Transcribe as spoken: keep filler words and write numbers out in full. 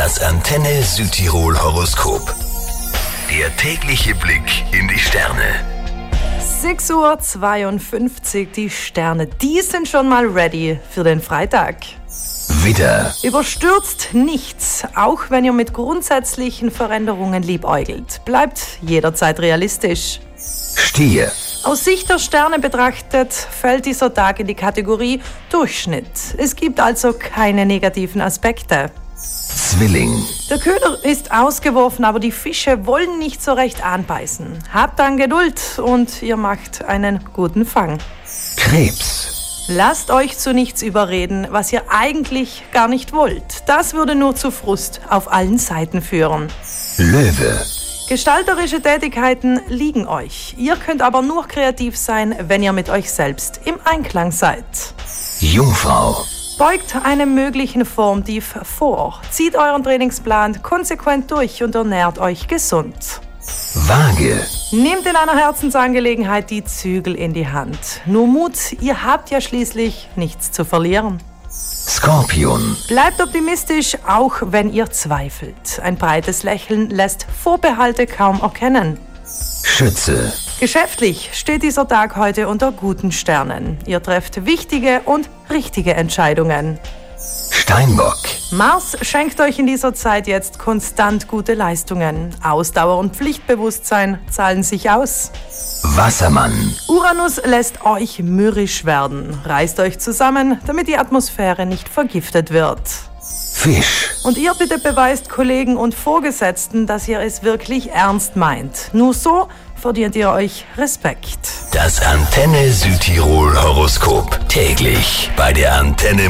Das Antenne Südtirol Horoskop. Der tägliche Blick in die Sterne. sechs Uhr zweiundfünfzig, die Sterne, die sind schon mal ready für den Freitag. Widder, Überstürzt nichts, auch wenn ihr mit grundsätzlichen Veränderungen liebäugelt. Bleibt jederzeit realistisch. Stier, Aus Sicht der Sterne betrachtet fällt dieser Tag in die Kategorie Durchschnitt. Es gibt also keine negativen Aspekte. Zwilling, Der Köder ist ausgeworfen, aber die Fische wollen nicht so recht anbeißen. Habt dann Geduld und ihr macht einen guten Fang. Krebs, Lasst euch zu nichts überreden, was ihr eigentlich gar nicht wollt. Das würde nur zu Frust auf allen Seiten führen. Löwe, Gestalterische Tätigkeiten liegen euch. Ihr könnt aber nur kreativ sein, wenn ihr mit euch selbst im Einklang seid. Jungfrau, Beugt einem möglichen Formtief vor. Zieht euren Trainingsplan konsequent durch und ernährt euch gesund. Waage, Nehmt in einer Herzensangelegenheit die Zügel in die Hand. Nur Mut, ihr habt ja schließlich nichts zu verlieren. Skorpion, Bleibt optimistisch, auch wenn ihr zweifelt. Ein breites Lächeln lässt Vorbehalte kaum erkennen. Schütze, Geschäftlich steht dieser Tag heute unter guten Sternen. Ihr trefft wichtige und richtige Entscheidungen. Steinbock, Mars schenkt euch in dieser Zeit jetzt konstant gute Leistungen. Ausdauer und Pflichtbewusstsein zahlen sich aus. Wassermann, Uranus lässt euch mürrisch werden. Reißt euch zusammen, damit die Atmosphäre nicht vergiftet wird. Fisch, Und ihr bitte beweist Kollegen und Vorgesetzten, dass ihr es wirklich ernst meint. Nur so verdient ihr euch Respekt. das Antenne Südtirol Horoskop. Täglich bei der Antenne